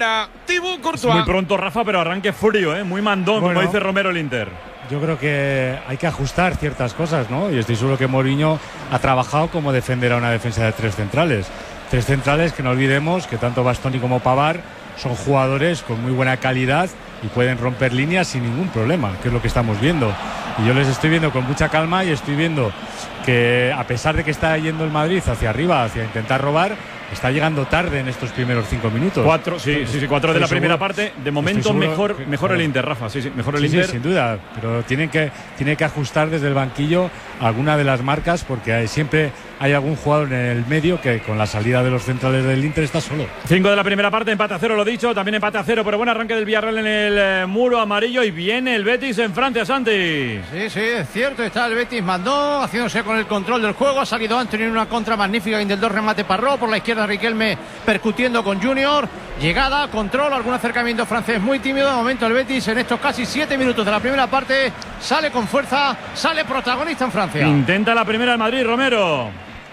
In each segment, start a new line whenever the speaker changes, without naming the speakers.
fuera Thibaut Courtois.
Es muy pronto, Rafa, pero arranque frío, muy mandón, como dice Romero el Inter.
Yo creo que hay que ajustar ciertas cosas, ¿no? Y estoy seguro que Mourinho ha trabajado como defender a una defensa de tres centrales. Tres centrales que no olvidemos que tanto Bastoni como Pavard son jugadores con muy buena calidad y pueden romper líneas sin ningún problema, que es lo que estamos viendo. Y yo les estoy viendo con mucha calma y estoy viendo que, a pesar de que está yendo el Madrid hacia arriba, hacia intentar robar, está llegando tarde en estos primeros 5 minutos.
4 de la primera parte. De momento mejor el Inter, Rafa. Mejor el Inter.
Sí, sin duda. Pero tiene que ajustar desde el banquillo alguna de las marcas, porque siempre hay algún jugador en el medio que con la salida de los centrales del Inter está solo.
5 de la primera parte, empate a 0, lo dicho. También empate a 0, pero buen arranque del Villarreal en el muro amarillo. Y viene el Betis en Francia, Santi.
Sí, es cierto. Está el Betis mandó, haciéndose con el control del juego. Ha salido Anthony en una contra magnífica. Del 2 remate Parró. Por la izquierda Riquelme percutiendo con Junior. Llegada, control, algún acercamiento francés muy tímido. De momento el Betis en estos casi 7 minutos de la primera parte sale con fuerza, sale protagonista en Francia.
Intenta la primera el Madrid, Romero.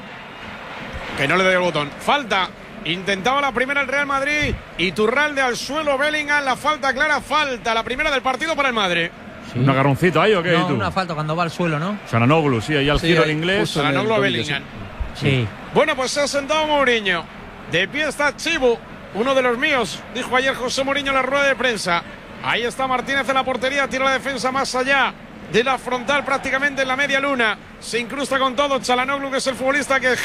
Que no le doy el botón. Falta. Intentaba la primera el Real Madrid. Iturralde al suelo, Bellingham. La falta clara, falta. La primera del partido para el Madrid.
Sí. ¿Un agarroncito ahí o qué?
No, una falta cuando va al suelo, ¿no?
Sananoglu, sí, ahí al giro el inglés.
Sananoglu a Bellingham.
Sí.
Bueno, pues se ha sentado Mourinho. De pie está Chibu, uno de los míos, dijo ayer José Mourinho en la rueda de prensa. Ahí está Martínez en la portería, tira la defensa más allá de la frontal, prácticamente en la media luna. Se incrusta con todo Çalhanoğlu, que es el futbolista que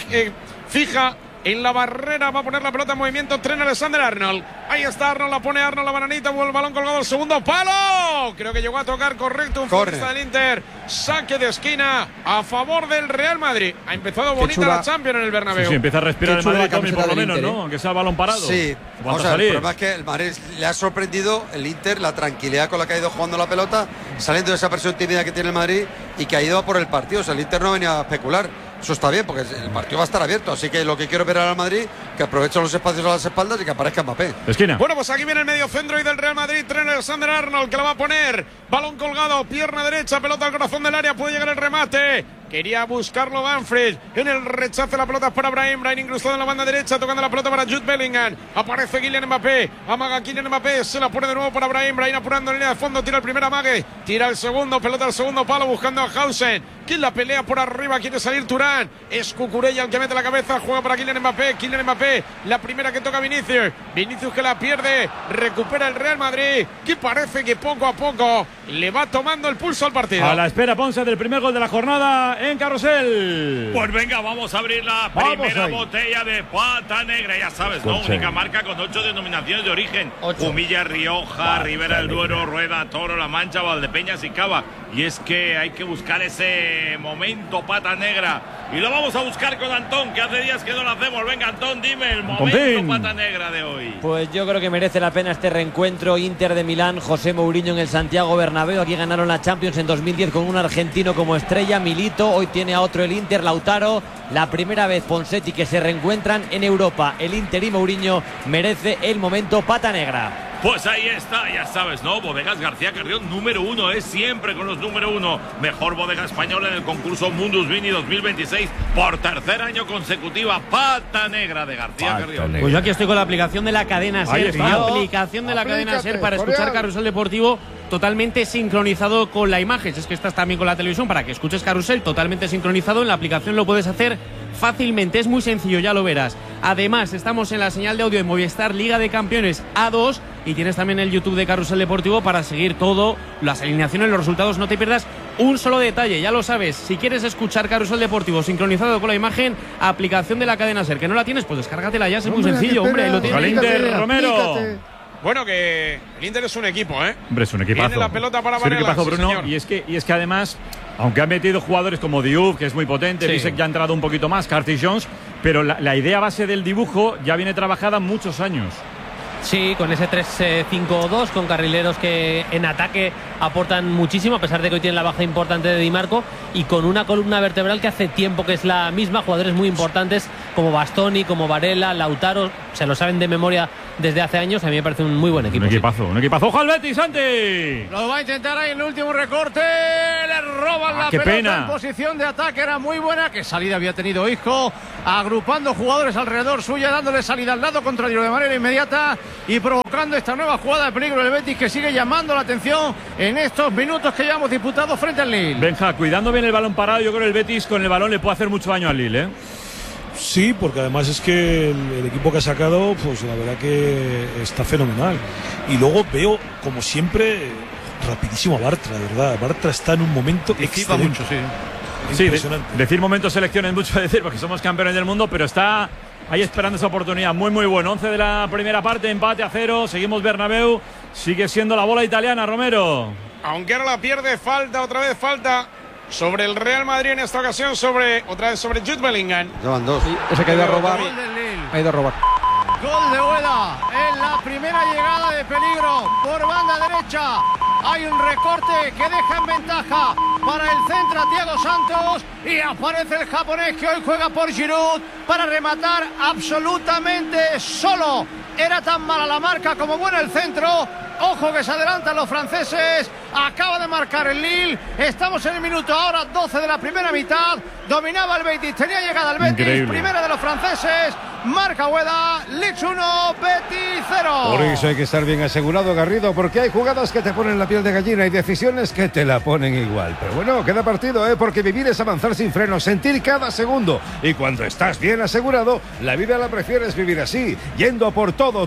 fija en la barrera, va a poner la pelota en movimiento. Trent Alexander-Arnold. Ahí está Arnold, la pone Arnold, la bananita, vuelve el balón colgado al segundo palo. Creo que llegó a tocar correcto un futbolista del Inter. Saque de esquina a favor del Real Madrid. Ha empezado bonita la Champions en el Bernabéu.
Sí, empieza a respirar el Madrid, Tommy, por lo menos, ¿no? Aunque sea el balón parado.
Sí, vamos a ver, el problema es que el Madrid le ha sorprendido el Inter, la tranquilidad con la que ha ido jugando la pelota, saliendo de esa presión tímida que tiene el Madrid y que ha ido a por el partido. O sea, el Inter no venía a especular. Eso está bien, porque el partido va a estar abierto. Así que lo que quiero ver al Madrid, que aproveche los espacios a las espaldas y que aparezca Mbappé.
Esquina.
Bueno, pues aquí viene el medio centro y del Real Madrid. Trent Alexander-Arnold, que la va a poner. Balón colgado, pierna derecha, pelota al corazón del área. Puede llegar el remate. Quería buscarlo Banfred. En el rechace la pelota es para Brahim. Brahim incrustado en la banda derecha, tocando la pelota para Jude Bellingham. Aparece Kylian Mbappé. Amaga Kylian Mbappé. Se la pone de nuevo para Brahim. Brahim apurando en línea de fondo. Tira el primer amague. Tira el segundo. Pelota al segundo palo buscando a Hausen. Quien la pelea por arriba. Quiere salir Turán. Es Cucurella el que mete la cabeza. Juega para Kylian Mbappé. Kylian Mbappé. La primera que toca Vinicius. Vinicius que la pierde. Recupera el Real Madrid. Que parece que poco a poco le va tomando el pulso al partido.
A la espera, Ponce, del primer gol de la jornada en Carrusel.
Pues venga, vamos a abrir la primera botella de Pata Negra. Ya sabes, ¿no? Única marca con 8 denominaciones de origen. Humilla, Rioja, Ribera del Duero, Rueda, Toro, La Mancha, Valdepeñas y Cava. Y es que hay que buscar ese momento Pata Negra. Y lo vamos a buscar con Antón, que hace días que no lo hacemos. Venga, Antón, dime el momento Pata Negra de hoy.
Pues yo creo que merece la pena este reencuentro. Inter de Milán, José Mourinho en el Santiago Bernabéu. Aquí ganaron la Champions en 2010 con un argentino como estrella, Milito. Hoy tiene a otro el Inter, Lautaro. La primera vez Ponseti que se reencuentran en Europa. El Inter y Mourinho merece el momento Pata Negra.
Pues ahí está, ya sabes, ¿no? Bodegas García Carrión, número 1, es siempre con los número 1. Mejor bodega española en el concurso Mundus Vini 2026 por tercer año consecutiva. Pata Negra de García Carrión.
Pues yo aquí estoy con la aplicación de la cadena SER. La aplicación de la cadena SER para escuchar Carrusel Deportivo totalmente sincronizado con la imagen. Es que estás también con la televisión para que escuches Carrusel totalmente sincronizado. En la aplicación lo puedes hacer fácilmente, es muy sencillo, ya lo verás. Además, estamos en la señal de audio de Movistar Liga de Campeones A2 y tienes también el YouTube de Carrusel Deportivo para seguir todo, las alineaciones, los resultados. No te pierdas un solo detalle, ya lo sabes. Si quieres escuchar Carrusel Deportivo sincronizado con la imagen, aplicación de la cadena SER. Que no la tienes, pues descárgatela ya, es muy sencillo, hombre. Lo tienes.
Inter, Romero.
Bueno, que el Inter es un equipo, ¿eh?
Hombre, es un equipazo.
Tiene la pelota para
Varela, un equipazo, Bruno.
señor.
Y es que además, aunque han metido jugadores como Diouf, que es muy potente, Bisek ya ha entrado un poquito más, Curtis Jones, pero la idea base del dibujo ya viene trabajada muchos años.
Sí, con ese 3-5-2, con carrileros que en ataque aportan muchísimo, a pesar de que hoy tienen la baja importante de Di Marco, y con una columna vertebral que hace tiempo que es la misma, jugadores muy importantes como Bastoni, como Varela, Lautaro, se lo saben de memoria desde hace años. A mí me parece un muy buen equipo.
Un equipazo. ¡Ojo al Betis, Santi!
Lo va a intentar ahí en el último recorte. Le roban la pelota en posición de ataque. Era muy buena. Qué salida había tenido Isco. Agrupando jugadores alrededor suya, dándole salida al lado contrario de manera inmediata y provocando esta nueva jugada de peligro del Betis, que sigue llamando la atención en estos minutos que llevamos disputados frente al Lille.
Benja, cuidando bien el balón parado, yo creo que el Betis con el balón le puede hacer mucho daño al Lille, ¿eh?
Sí, porque además es que el equipo que ha sacado, pues la verdad que está fenomenal. Y luego veo, como siempre, rapidísimo a Bartra, de verdad. Bartra está en un momento excelente.
Mucho, sí.
Sí, decir momentos selección es mucho decir porque somos campeones del mundo, pero está ahí esperando esa oportunidad. Muy bueno. 11 de la primera parte, empate a 0. Seguimos Bernabéu. Sigue siendo la bola italiana, Romero.
Aunque ahora la pierde, otra vez falta sobre el Real Madrid en esta ocasión, otra vez sobre Jude Bellingham.
Llevan 2.
Sí, ese que ha ido a robar. Ha ido a robar.
Gol de Ueda en la primera llegada de peligro por banda derecha. Hay un recorte que deja en ventaja para el centro a Thiago Santos y aparece el japonés que hoy juega por Giroud para rematar absolutamente solo. Era tan mala la marca como buena el centro. Ojo que se adelantan los franceses. Acaba de marcar el Lille. Estamos en el minuto ahora 12 de la primera mitad. Dominaba el Betis, tenía llegada el Betis.
Increíble.
Primera de los franceses. Marca Ueda, Leeds 1, Betis 0.
Por eso hay que estar bien asegurado, Garrido, porque hay jugadas que te ponen la piel de gallina y decisiones que te la ponen igual. Pero bueno, queda partido, porque vivir es avanzar sin frenos, sentir cada segundo. Y cuando estás bien asegurado, la vida la prefieres vivir así, yendo por todo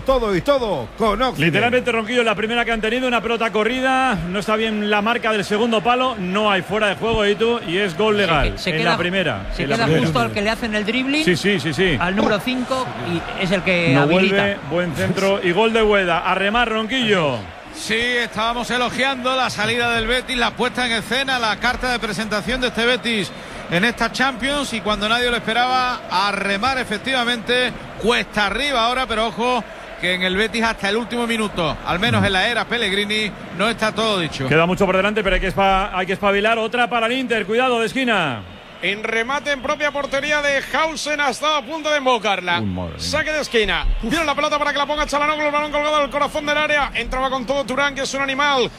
con Oxygen.
Literalmente, Ronquillo, la primera que han tenido, una pelota corrida, no está bien la marca del segundo palo, no hay fuera de juego y es gol legal en la primera.
Se queda justo al que le hacen el dribbling.
Sí.
Al número 5 y es el que
no
habilita.
Vuelve, buen centro y gol de Ueda. A remar, Ronquillo.
Sí, estábamos elogiando la salida del Betis, la puesta en escena, la carta de presentación de este Betis en esta Champions, y cuando nadie lo esperaba, a remar efectivamente, cuesta arriba ahora, pero ojo que en el Betis hasta el último minuto, al menos en la era Pellegrini, no está todo dicho.
Queda mucho por delante, pero hay que espabilar. Otra para el Inter, cuidado de esquina.
En remate en propia portería de Hausen, ha estado a punto de embocarla. Saque de esquina. Tiene la pelota para que la ponga Çalhanoğlu. El balón colgado al corazón del área. Entraba con todo Turán, que es un animal.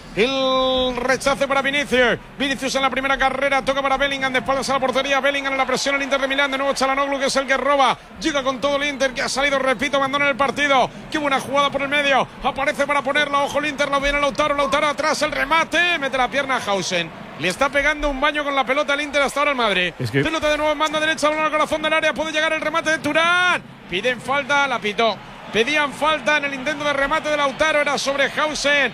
El rechace para Vinicius. Vinicius en la primera carrera. Toca para Bellingham. De espaldas a la portería. Bellingham en la presión al Inter de Milán. De nuevo Çalhanoğlu, que es el que roba. Llega con todo el Inter, que ha salido, repito, abandona el partido. Qué buena jugada por el medio. Aparece para ponerla. Ojo el Inter. Lo viene Lautaro. Lautaro atrás. El remate. Mete la pierna a Hausen. Le está pegando un baño con la pelota al Inter hasta ahora el Madrid. Pelota de nuevo en banda derecha, balón al corazón del área. Puede llegar el remate de Turán. Piden falta, la pitó. Pedían falta en el intento de remate de Lautaro. Era sobre Hausen.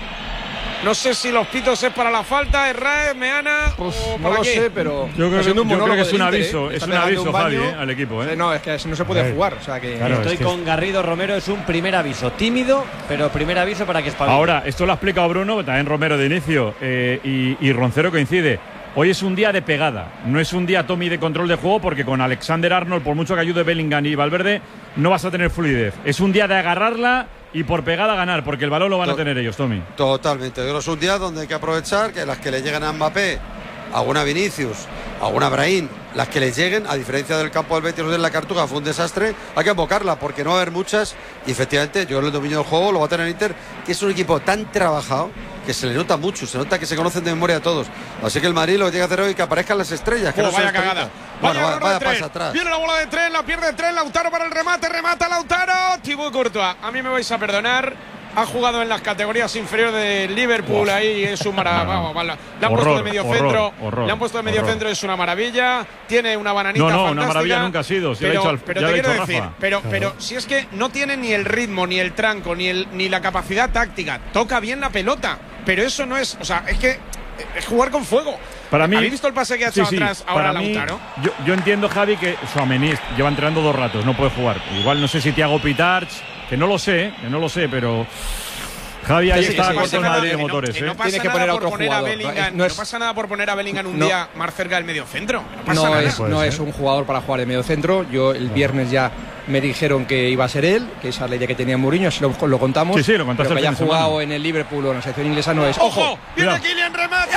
No sé si los pitos es para la falta, Herrera, Meana,
pues
o
no
para
lo
qué.
sé, pero
yo creo que es un aviso, Javi, al equipo.
No, es que no se puede jugar, o sea que
claro, estoy con Garrido, Romero, es un primer aviso, tímido, pero primer aviso para que espabile.
Ahora, esto lo ha explicado Bruno, también Romero de inicio, y Roncero coincide. Hoy es un día de pegada, no es un día, Tommy, de control de juego, porque con Alexander Arnold, por mucho que ayude Bellingham y Valverde, no vas a tener fluidez. Es un día de agarrarla y por pegada ganar, porque el balón lo van a tener ellos, Tommy.
Totalmente. Yo creo que es un día donde hay que aprovechar que las que le llegan a Mbappé, alguna Vinicius, alguna Brahim, las que les lleguen, a diferencia del campo del Betis de la Cartuja, fue un desastre, hay que invocarla porque no va a haber muchas, y efectivamente yo el dominio del juego lo va a tener Inter, que es un equipo tan trabajado que se le nota mucho, se nota que se conocen de memoria a todos. Así que el Madrid lo que tiene que hacer hoy es que aparezcan las estrellas. Que no
vaya cagada.
Vaya pasa atrás.
Viene la bola de tren, la pierde tren, Lautaro para el remate, remata Lautaro. Thibaut Courtois, a mí me vais a perdonar. Ha jugado en las categorías inferiores de Liverpool, ahí es un maravilla. Le han puesto de medio centro. Le han puesto de medio centro, es una maravilla. Tiene una bananita fantástica.
Una maravilla nunca ha sido.
Pero te quiero decir, pero si es que no tiene ni el ritmo, ni el tranco, ni la capacidad táctica. Toca bien la pelota, pero eso no es, o sea, es que es jugar con fuego.
Para mí,
¿habéis visto el pase que ha echado atrás ahora Lautaro?
Yo entiendo, Javi, que Tchouaméni lleva entrenando 2 ratos, no puede jugar. Igual no sé si Thiago Pitarch, que no lo sé, pero Javi ahí está con el Madrid de motores.
No pasa nada por poner a Bellingham. No pasa nada por poner a Bellingham un día más cerca del mediocentro.
No es un jugador para jugar de mediocentro. Yo el viernes ya me dijeron que iba a ser él, que esa ley que tenía Mourinho, si lo contamos.
Sí, lo contaste.
Pero que haya jugado en el Liverpool o en la selección inglesa no es.
¡Ojo! ¡Viene Kylian remate!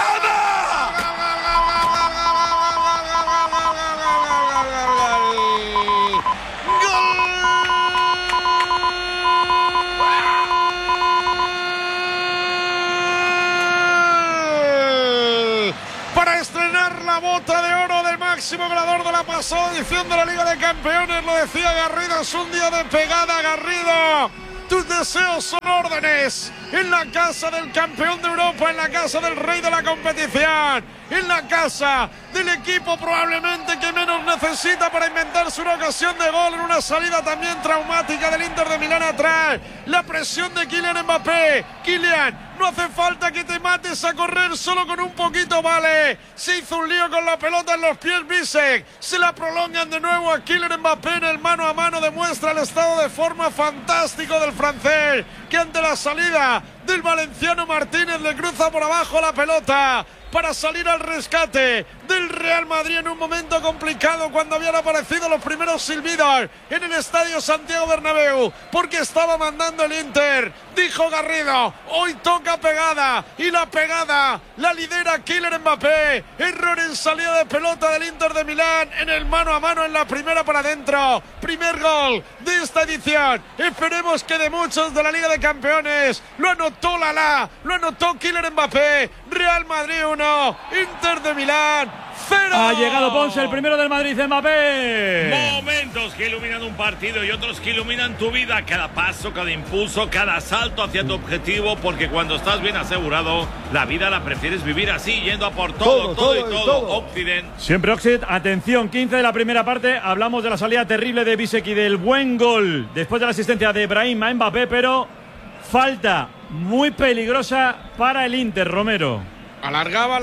bota de oro del máximo goleador de la pasada edición de la Liga de Campeones. Lo decía Garrido, es un día de pegada, Garrido. Tus deseos son órdenes en la casa del campeón de Europa, en la casa del rey de la competición, en la casa del equipo probablemente que menos necesita para inventarse una ocasión de gol en una salida también traumática del Inter de Milán atrás. La presión de Kylian Mbappé. Kylian, no hace falta que te mates a correr, solo con un poquito vale. Se hizo un lío con la pelota en los pies Bisek. Se la prolongan de nuevo a Kylian Mbappé en el mano a mano. Demuestra el estado de forma fantástico del francés, que ante la salida del valenciano Martínez le cruza por abajo la pelota para salir al rescate del Real Madrid en un momento complicado, cuando habían aparecido los primeros silbidos en el estadio Santiago Bernabéu, porque estaba mandando el Inter. Dijo Garrido, hoy toca pegada, y la pegada la lidera Kylian Mbappé. Error en salida de pelota del Inter de Milán en el mano a mano en la primera para adentro. Primer gol de esta edición, esperemos que de muchos de la Liga de Campeones. Lo anotó lo anotó Kylian Mbappé. Real Madrid 1, Inter de Milán 0.
Ha llegado Ponce, el primero del Madrid, Mbappé.
Momentos que iluminan un partido y otros que iluminan tu vida. Cada paso, cada impulso, cada salto hacia tu objetivo, porque cuando estás bien asegurado, la vida la prefieres vivir así, yendo a por todo y todo. Occident.
Siempre Occident. Atención, 15 de la primera parte. Hablamos de la salida terrible de Bisek y del buen gol después de la asistencia de Brahim a Mbappé, pero falta muy peligrosa para el Inter, Romero.
Alargaba.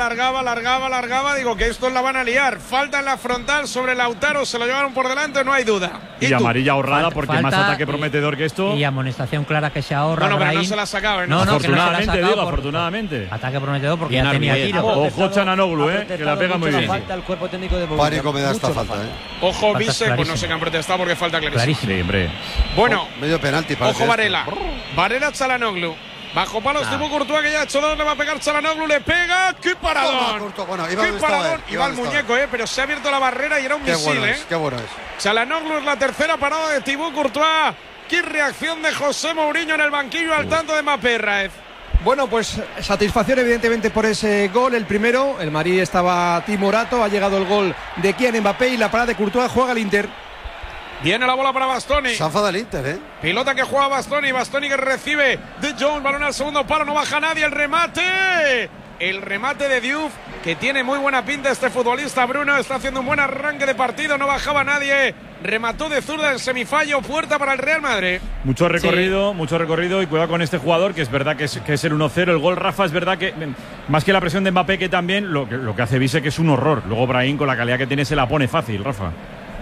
Digo que estos la van a liar. Falta en la frontal sobre Lautaro. Se lo llevaron por delante, no hay duda.
Y amarilla ahorrada porque más ataque prometedor que esto.
Y amonestación clara que se ahorra.
Bueno, pero no se la ha sacado.
Afortunadamente, afortunadamente.
Ataque prometedor porque ya tenía tiro.
Ojo Chananoglu, que la pega muy bien.
Falta el cuerpo técnico de
Pánico me da esta falta,
Ojo, Bisek, pues no sé qué han protestado porque falta clarísimo.
Sí, hombre.
Bueno,
medio penalti.
Ojo Varela. Varela, Çalhanoğlu. Bajo palos Thibaut Courtois, que ya ha hecho dos, le va a pegar Çalhanoğlu, le pega. ¡Qué paradón! ¡Qué paradón! Iba el muñeco, pero se ha abierto la barrera y era un misil,
Qué bueno es.
Çalhanoğlu es la tercera parada de Thibaut Courtois. ¡Qué reacción de José Mourinho en el banquillo al tanto de Mbappé, Raez!
Bueno, pues satisfacción evidentemente por ese gol, el primero. El Madrid estaba timorato, ha llegado el gol de Kylian Mbappé y la parada de Courtois. Juega el Inter.
Viene la bola para Bastoni.
Se enfada el Inter,
Pilota que juega Bastoni que recibe de Jong, balón al segundo palo, no baja nadie, el remate de Diouf, que tiene muy buena pinta este futbolista. Bruno está haciendo un buen arranque de partido, no bajaba nadie, remató de zurda el semifallo, puerta para el Real Madrid.
Mucho recorrido y cuidado con este jugador, que es verdad que es el 1-0. El gol, Rafa, es verdad que más que la presión de Mbappé, que también lo que hace Bisek es un horror. Luego Brahim, con la calidad que tiene, se la pone fácil, Rafa.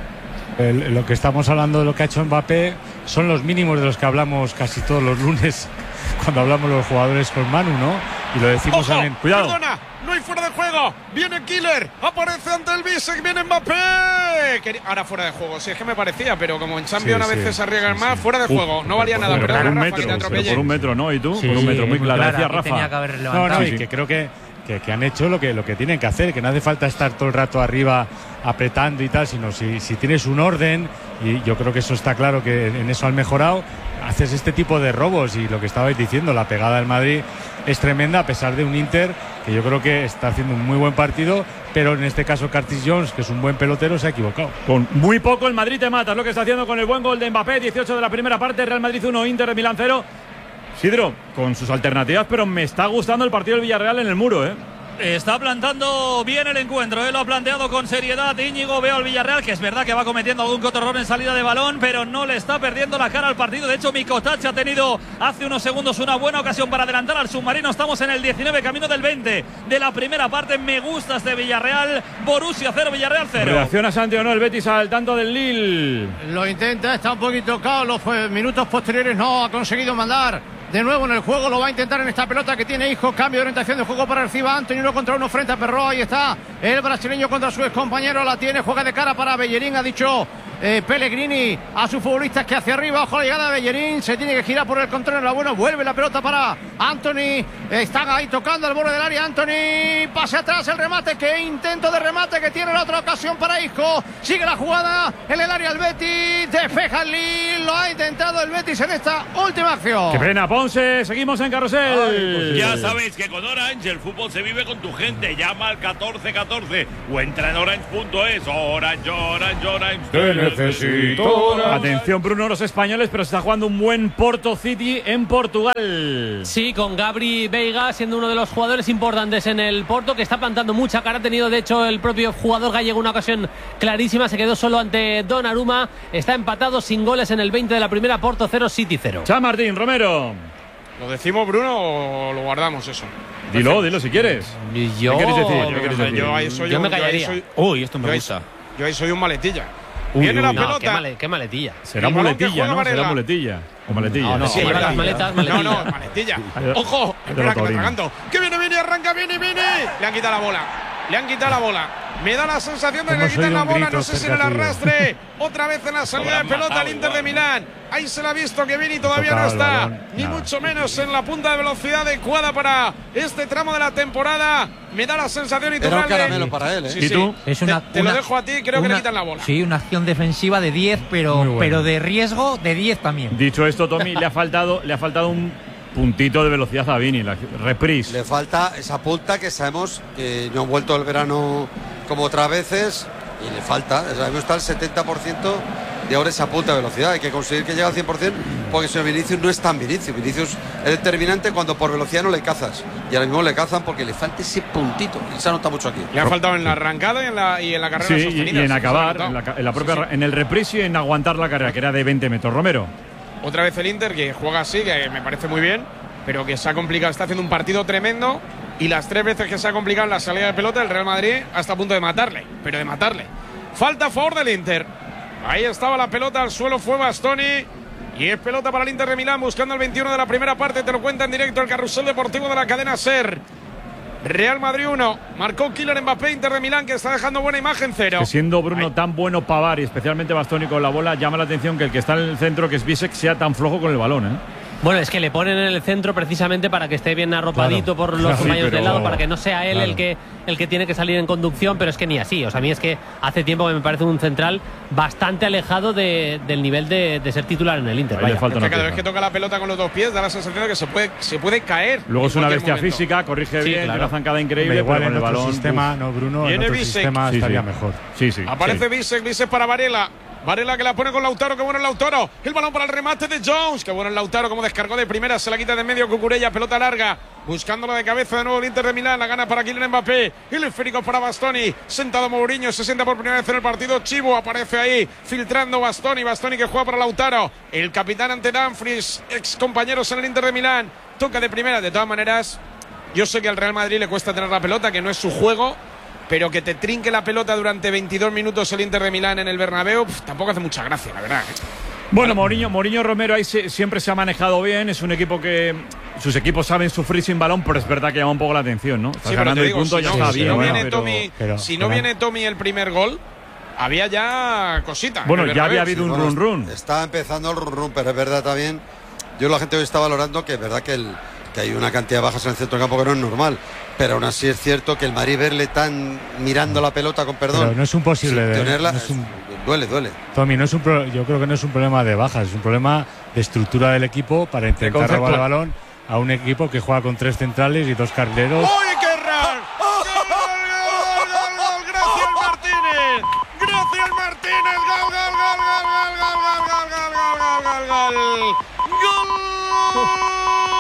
Lo que estamos hablando de lo que ha hecho Mbappé son los mínimos de los que hablamos casi todos los lunes cuando hablamos los jugadores con Manu, ¿no? Y lo decimos también.
Cuidado. Perdona, no hay fuera de juego. Viene Killer, aparece ante el Bisek, viene Mbappé. Ahora fuera de juego, sí, es que me parecía, pero como en Champions a veces se arriesgan más, fuera de juego. No valía nada,
pero
por
un metro, ¿no? ¿Y tú?
Sí,
por un metro, muy clara, decía Rafa.
Tenía que haber levantado.
Y que creo que han hecho lo que tienen que hacer, que no hace falta estar todo el rato arriba apretando y tal, sino si tienes un orden, y yo creo que eso está claro, que en eso han mejorado, haces este tipo de robos. Y lo que estabais diciendo, la pegada del Madrid es tremenda, a pesar de un Inter que yo creo que está haciendo un muy buen partido, pero en este caso Curtis Jones, que es un buen pelotero, se ha equivocado.
Con muy poco el Madrid te mata, es lo que está haciendo con el buen gol de Mbappé. 18 de la primera parte, Real Madrid 1, Inter de Milán 0. Sidro, con sus alternativas, pero me está gustando el partido del Villarreal en el muro,
Está plantando bien el encuentro, lo ha planteado con seriedad Íñigo. Veo al Villarreal, que es verdad que va cometiendo algún que otro error en salida de balón, pero no le está perdiendo la cara al partido. De hecho, Mikotáč ha tenido hace unos segundos una buena ocasión para adelantar al submarino. Estamos en el 19, camino del 20 de la primera parte. Me gusta este Villarreal. Borussia 0, Villarreal 0.
Reacciona Santi, ¿o no? El Betis al tanto del Lille.
Lo intenta, está un poquito cao. Los minutos posteriores no ha conseguido mandar de nuevo en el juego. Lo va a intentar en esta pelota que tiene Isco. Cambio de orientación de juego para Arciba. Anthony 1 contra 1 frente a Perro. Ahí está el brasileño contra su excompañero. La tiene, juega de cara para Bellerín. Ha dicho Pellegrini a sus futbolistas que hacia arriba. Ojo la llegada de Bellerín. Se tiene que girar por el control. La bueno, vuelve la pelota para Anthony. Están ahí tocando al borde del área. Anthony, pase atrás el remate. Qué intento de remate que tiene la otra ocasión para Isco. Sigue la jugada en el área el Betis. Despeja el Lille. Lo ha intentado el Betis en esta última acción.
Qué pena, Ponce. Seguimos en Carrusel.
Ya sabéis que con Orange el fútbol se vive con tu gente. Llama al 1414 o entra en orange.es. Orange.
Te necesito. Atención, Bruno, los españoles, pero se está jugando un buen Porto City en Portugal.
Sí, con Gabri Veiga siendo uno de los jugadores importantes en el Porto, que está plantando mucha cara. Ha tenido, de hecho, el propio jugador gallego una ocasión clarísima. Se quedó solo ante Donnarumma. Está empatado sin goles en el 20 de la primera. Porto 0, City 0.
Chao, Martín Romero.
¿Lo decimos, Bruno, o lo guardamos eso?
Dilo si quieres.
¿Qué
quieres decir?
Yo me callaría.
Uy, esto me gusta.
Yo ahí soy un maletilla. Viene la pelota.
Qué maletilla.
Será muletilla, ¿no? Será muletilla. O maletilla.
No, sí, las maletas, maletilla.
No, maletilla. Ojo, espera que me atraganto. Que viene, arranca, viene. Le han quitado la bola. Me da la sensación de que le quitan la bola, no sé si en el arrastre. Otra vez en la salida de pelota al Inter de Milán. Ahí se la ha visto que Vini todavía no está, ni mucho menos en la punta de velocidad adecuada para este tramo de la temporada. Me da la sensación y
era un caramelo para él, ¿eh?
¿Y tú?
Es
te lo dejo a ti, creo que le quitan la bola.
Sí, una acción defensiva de 10, pero de riesgo de 10 también.
Dicho esto, Tommy, le ha faltado un puntito de velocidad a Vini, la reprise.
Le falta esa punta que sabemos que no ha vuelto el verano como otras veces y le falta, sabemos está al 70% de ahora esa punta de velocidad. Hay que conseguir que llegue al 100% porque si Vinicius no es tan Vinicius. Vinicius es determinante cuando por velocidad no le cazas y ahora mismo le cazan porque le falta ese puntito y se nota mucho aquí.
Le ha faltado en la arrancada y en la carrera sostenida.
Y en acabar, en el reprise y en aguantar la carrera que era de 20 metros. Romero.
Otra vez el Inter que juega así, que me parece muy bien, pero que se ha complicado, está haciendo un partido tremendo y las 3 veces que se ha complicado en la salida de pelota el Real Madrid hasta a punto de matarle, pero de matarle. Falta a favor del Inter. Ahí estaba la pelota, al suelo fue Bastoni y es pelota para el Inter de Milán buscando el 21 de la primera parte, te lo cuenta en directo el Carrusel Deportivo de la cadena SER. Real Madrid 1, marcó Kylian Mbappé, Inter de Milán que está dejando buena imagen 0.
Que siendo Bruno tan bueno Pavard y especialmente Bastoni con la bola, llama la atención que el que está en el centro, que es Bisek, sea tan flojo con el balón, ¿eh?
Bueno, es que le ponen en el centro precisamente para que esté bien arropadito por los compañeros de lado, para que no sea él el que tiene que salir en conducción, pero es que ni así. O sea, a mí es que hace tiempo que me parece un central bastante alejado del nivel de ser titular en el Inter.
Es que cada vez que toca la pelota con los dos pies da la sensación de que se puede caer.
Luego es una bestia física, corrige bien, tiene una zancada increíble,
igual
pero con el balón.
Sistema, no, Bruno, en otro sistema estaría mejor.
Sí.
Aparece Bisek para Varela. Varela que la pone con Lautaro, que bueno el Lautaro. El balón para el remate de Jones, que bueno el Lautaro, como descargó de primera, se la quita de medio Cucurella, pelota larga, buscándolo de cabeza de nuevo el Inter de Milán, la gana para Kylian Mbappé, el esférico para Bastoni, sentado Mourinho, se sienta por primera vez en el partido, Chivo aparece ahí, filtrando Bastoni que juega para Lautaro, el capitán ante Dumfries, ex compañeros en el Inter de Milán, toca de primera, de todas maneras, yo sé que al Real Madrid le cuesta tener la pelota, que no es su juego, pero que te trinque la pelota durante 22 minutos el Inter de Milán en el Bernabéu, tampoco hace mucha gracia, la verdad.
Bueno, Mourinho Romero ahí siempre se ha manejado bien, es un equipo que sus equipos saben sufrir sin balón, pero es verdad que llama un poco la atención, ¿no? Estás ganando el punto, ya está bien.
Si no viene Tommy el primer gol, había ya cosita.
Bueno, ya había habido un run.
Está empezando el run, pero es verdad también, yo la gente hoy está valorando que es verdad que hay una cantidad de bajas en el centro del campo que no es normal. Pero aún así es cierto que el Madrid verle tan mirando la pelota con perdón.
Pero no es un posible.
Tenerla, duele.
Tommy, yo creo que no es un problema de bajas, es un problema de estructura del equipo para intentar robar el balón a un equipo que juega con 3 centrales y 2 carrileros.
¡Uy, qué raro! ¡Gol! ¡Gracias, Martínez! ¡Gracias, Martínez! ¡Gol!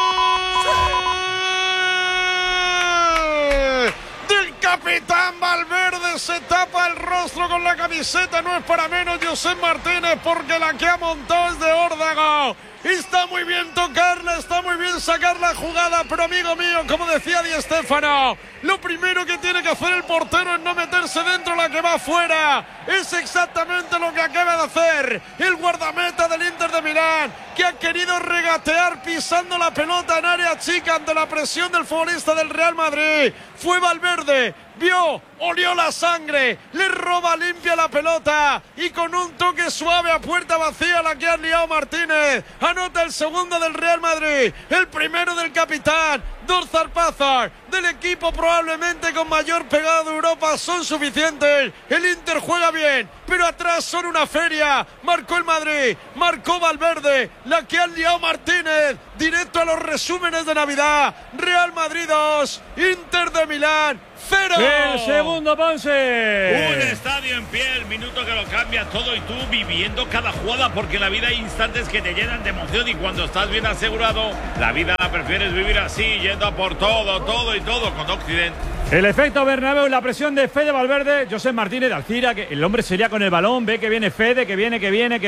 Capitán Valverde se tapa el rostro con la camiseta, no es para menos Josep Martínez, porque la que ha montado es de órdago. Está muy bien tocarla, está muy bien sacar la jugada, pero amigo mío, como decía Di Stéfano, lo primero que tiene que hacer el portero es no meterse dentro, la que va afuera. Es exactamente lo que acaba de hacer el guardameta del Inter de Milán, que ha querido regatear pisando la pelota en área chica ante la presión del futbolista del Real Madrid. Fue Valverde vio, olió la sangre, le roba limpia la pelota y con un toque suave a puerta vacía la que ha liado Martínez. Anota el segundo del Real Madrid, el primero del capitán. Dos zarpazos del equipo probablemente con mayor pegada de Europa son suficientes. El Inter juega bien, pero atrás son una feria. Marcó el Madrid, marcó Valverde, la que han liado Martínez. Directo a los resúmenes de Navidad. Real Madrid 2, Inter de Milán 0.
El segundo, Ponce.
Un estadio en pie, el minuto que lo cambia todo y tú viviendo cada jugada, porque en la vida hay instantes que te llenan de emoción y cuando estás bien asegurado, la vida la prefieres vivir así, yendo a por todo con Occident.
El efecto Bernabéu, la presión de Fede Valverde, José Martínez de Alcira, que el hombre sería con el balón, ve que viene Fede, que viene,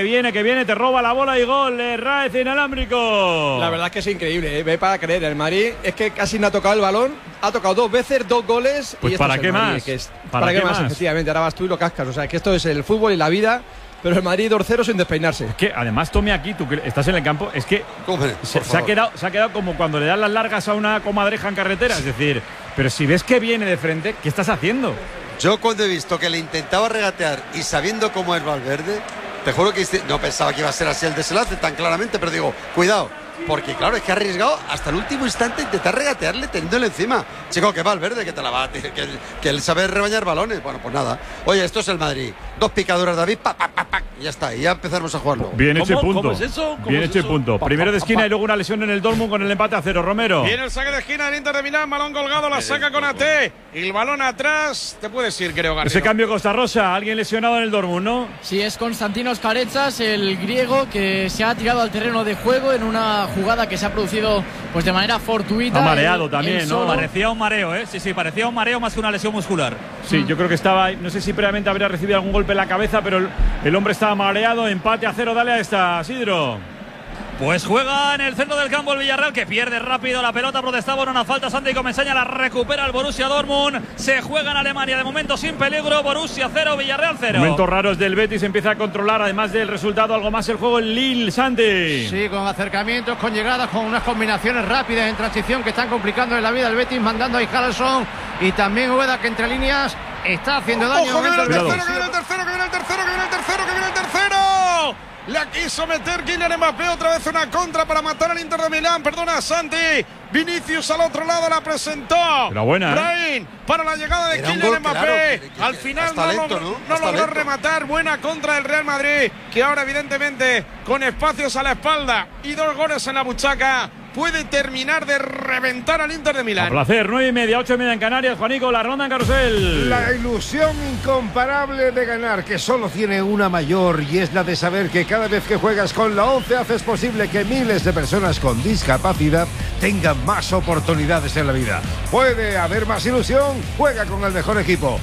te roba la bola y gol, Raez inalámbrico.
La verdad es que es increíble, ve para creer, el Madrid es que casi no ha tocado el balón, ha tocado 2 veces, 2 goles.
Pues
y esto
¿para
es
qué
Madrid,
más?
Que es,
¿Para qué más?
Efectivamente, ahora vas tú y lo cascas, o sea, que esto es el fútbol y la vida. Pero el Madrid 2-0 sin despeinarse.
Es que además, Tommy, aquí, tú que estás en el campo, es que se ha quedado como cuando le dan las largas a una comadreja en carretera. Es decir, pero si ves que viene de frente, ¿qué estás haciendo?
Yo cuando he visto que le intentaba regatear y sabiendo cómo es Valverde, te juro que no pensaba que iba a ser así el desenlace tan claramente, pero digo, cuidado. Porque claro, es que ha arriesgado hasta el último instante intentar regatearle teniéndole encima. Chico, que Valverde, que te la va a que él sabe rebañar balones. Bueno, pues nada. Oye, esto es el Madrid. 2 picaduras, David, y ya está. Y ya empezamos a jugarlo.
Bien hecho el punto.
¿Cómo es eso?
Bien hecho el punto. Primero de esquina y luego una lesión en el Dortmund con el empate a 0. Romero.
Viene el saque de esquina del Inter de Milán, balón colgado, la saca con AT. Y el balón atrás, te puedes ir, creo, Garrido.
Ese cambio Costa Rosa, alguien lesionado en el Dortmund, ¿no?
Sí, es Konstantinos Karetsas, el griego, que se ha tirado al terreno de juego en una jugada que se ha producido pues de manera fortuita.
Ha mareado también, ¿no?
Parecía un mareo, ¿eh? Sí, parecía un mareo más que una lesión muscular.
Sí, yo creo que estaba, no sé si previamente habría recibido algún golpe en la cabeza, pero el hombre estaba mareado. Empate a 0, dale a esta, Sidro.
Pues juega en el centro del campo el Villarreal, que pierde rápido la pelota, protestaba en una falta Santi Comesaña, la recupera el Borussia Dortmund, se juega en Alemania de momento sin peligro, Borussia 0, Villarreal 0.
Momentos raros del Betis, empieza a controlar además del resultado algo más el juego el Lille, Santi.
Sí, con acercamientos, con llegadas, con unas combinaciones rápidas en transición que están complicando en la vida al Betis, mandando a Harrelson y también Ueda, que entre líneas está haciendo daño.
Ojo, que viene el tercero, que viene el tercero, que viene el tercero, que viene el tercero, que viene el tercero. La quiso meter Kylian Mbappé, otra vez una contra para matar al Inter de Milán. Perdona, Santi. Vinicius al otro lado la presentó.
Pero buena,
Brahim para la llegada de Kylian Mbappé. Al final no logró rematar. Buena contra del Real Madrid, que ahora evidentemente con espacios a la espalda y 2 goles en la buchaca puede terminar de reventar al Inter de Milán.
A placer, 9:30, 8:30 en Canarias. Juanico, la ronda en carrusel.
La ilusión incomparable de ganar, que solo tiene una mayor, y es la de saber que cada vez que juegas con la 11 haces posible que miles de personas con discapacidad tengan más oportunidades en la vida. ¿Puede haber más ilusión? Juega con el mejor equipo